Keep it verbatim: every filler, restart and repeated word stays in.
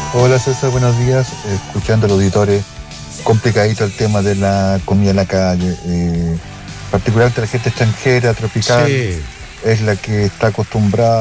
Hola César, buenos días. Escuchando a los auditores, complicadito el tema de la comida en la calle, eh, particularmente la gente extranjera, tropical, Sí. es la que está acostumbrada